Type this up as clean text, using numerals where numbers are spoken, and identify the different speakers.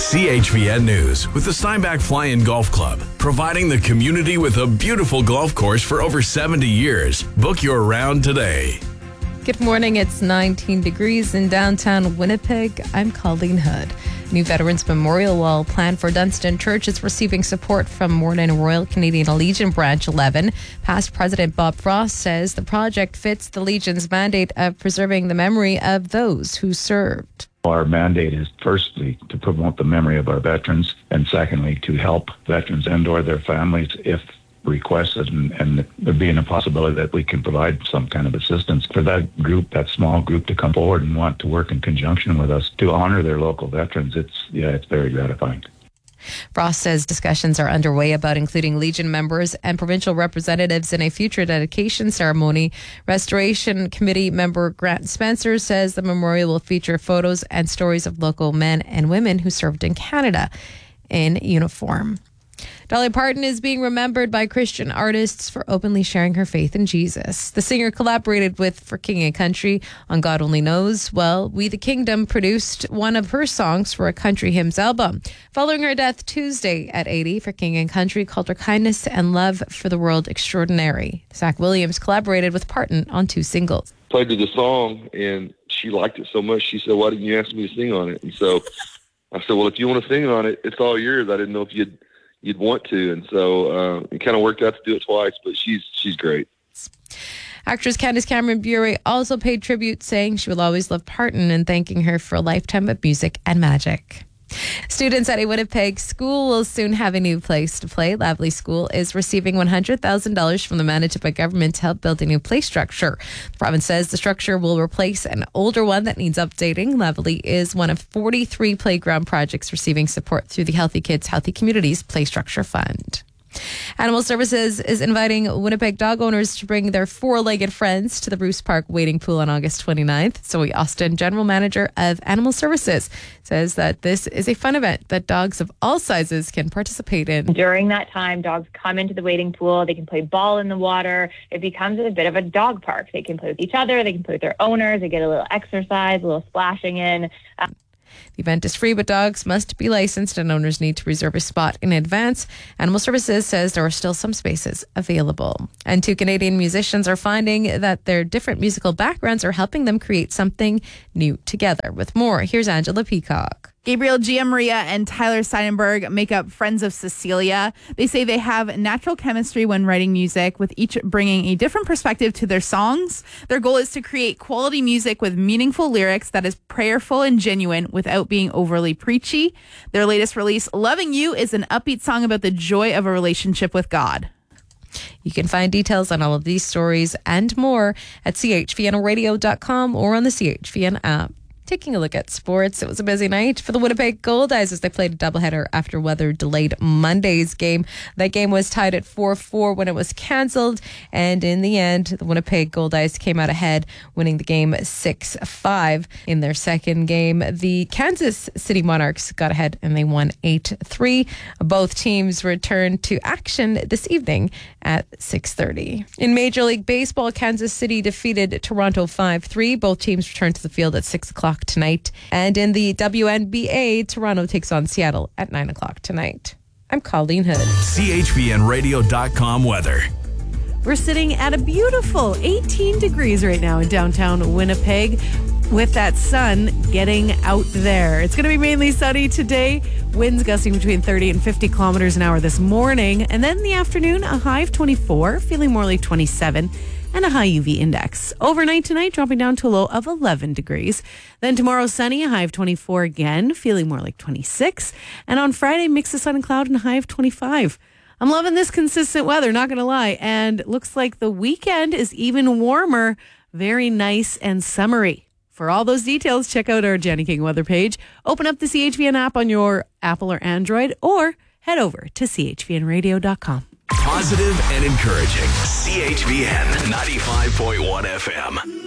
Speaker 1: CHVN News with the Steinbach Fly-In Golf Club, providing the community with a beautiful golf course for over 70 years. Book your round today.
Speaker 2: Good morning. It's 19 degrees in downtown Winnipeg. I'm Colleen Hood. New Veterans Memorial Wall planned for Dunstan Church is receiving support from Mournin Royal Canadian Legion Branch 11. Past President Bob Frost says the project fits the Legion's mandate of preserving the memory of those who served.
Speaker 3: Our mandate is firstly to promote the memory of our veterans, and secondly to help veterans and or their families if requested, and there being a possibility that we can provide some kind of assistance for that group, that small group, to come forward and want to work in conjunction with us to honor their local veterans. It's very gratifying.
Speaker 2: Frost says discussions are underway about including Legion members and provincial representatives in a future dedication ceremony. Restoration Committee member Grant Spencer says the memorial will feature photos and stories of local men and women who served in Canada in uniform. Dolly Parton is being remembered by Christian artists for openly sharing her faith in Jesus. The singer collaborated with For King and Country on God Only Knows. Well, We the Kingdom produced one of her songs for a country hymns album. Following her death Tuesday at 80, For King and Country called her kindness and love for the world extraordinary. Zach Williams collaborated with Parton on 2 singles.
Speaker 4: Played her the song, and she liked it so much, she said, "Why didn't you ask me to sing on it?" And so I said, "Well, if you want to sing on it, it's all yours." I didn't know if you'd want to, and so it kind of worked out to do it twice, but she's great.
Speaker 2: Actress Candace Cameron Bure also paid tribute, saying she will always love Parton and thanking her for a lifetime of music and magic. Students at a Winnipeg school will soon have a new place to play. Lavely School is receiving $100,000 from the Manitoba government to help build a new play structure. The province says the structure will replace an older one that needs updating. Lavely is one of 43 playground projects receiving support through the Healthy Kids, Healthy Communities Play Structure Fund. Animal Services is inviting Winnipeg dog owners to bring their 4-legged friends to the Bruce Park wading pool on August 29th. Zoe Austin, General Manager of Animal Services, says that this is a fun event that dogs of all sizes can participate in.
Speaker 5: During that time, dogs come into the wading pool. They can play ball in the water. It becomes a bit of a dog park. They can play with each other. They can play with their owners. They get a little exercise, a little splashing in.
Speaker 2: The event is free, but dogs must be licensed and owners need to reserve a spot in advance. Animal Services says there are still some spaces available. And 2 Canadian musicians are finding that their different musical backgrounds are helping them create something new together. With more, here's Angela Peacock.
Speaker 6: Gabriel Giammaria and Tyler Seidenberg make up Friends of Cecilia. They say they have natural chemistry when writing music, with each bringing a different perspective to their songs. Their goal is to create quality music with meaningful lyrics that is prayerful and genuine without being overly preachy. Their latest release, Loving You, is an upbeat song about the joy of a relationship with God.
Speaker 2: You can find details on all of these stories and more at chvnradio.com or on the CHVN app. Taking a look at sports, it was a busy night for the Winnipeg Goldeyes as they played a doubleheader after weather delayed Monday's game. That game was tied at 4-4 when it was cancelled, and in the end, the Winnipeg Goldeyes came out ahead, winning the game 6-5. In their second game, the Kansas City Monarchs got ahead and they won 8-3. Both teams returned to action this evening at 6:30. In Major League Baseball, Kansas City defeated Toronto 5-3. Both teams returned to the field at 6 o'clock tonight. And in the WNBA, Toronto takes on Seattle at 9 o'clock tonight. I'm Colleen Hood.
Speaker 1: CHVNradio.com weather.
Speaker 7: We're sitting at a beautiful 18 degrees right now in downtown Winnipeg, with that sun getting out there. It's going to be mainly sunny today. Winds gusting between 30 and 50 kilometers an hour this morning. And then in the afternoon, a high of 24, feeling more like 27. And a high UV index. Overnight tonight, dropping down to a low of 11 degrees. Then tomorrow, sunny, a high of 24 again, feeling more like 26. And on Friday, mix of sun and cloud and a high of 25. I'm loving this consistent weather, not going to lie. And looks like the weekend is even warmer. Very nice and summery. For all those details, check out our Jenny King weather page. Open up the CHVN app on your Apple or Android, or head over to chvnradio.com.
Speaker 1: Positive and encouraging. CHVN 95.1 FM.